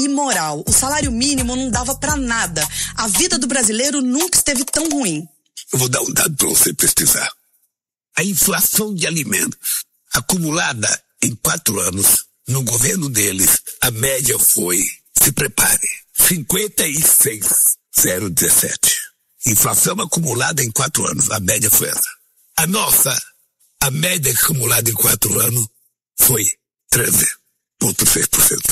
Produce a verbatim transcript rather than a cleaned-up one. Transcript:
imoral. O salário mínimo não dava pra nada. A vida do brasileiro nunca esteve tão ruim. Eu vou dar um dado pra você pesquisar. A inflação de alimentos acumulada em quatro anos, no governo deles, a média foi, se prepare, cinquenta e seis vírgula zero um sete. Inflação acumulada em quatro anos, a média foi essa. A nossa, a média acumulada em quatro anos foi treze vírgula seis por cento.